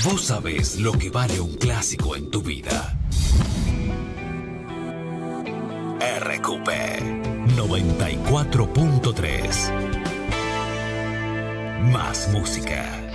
Vos sabés lo que vale un clásico en tu vida. RQP 94.3. Más música.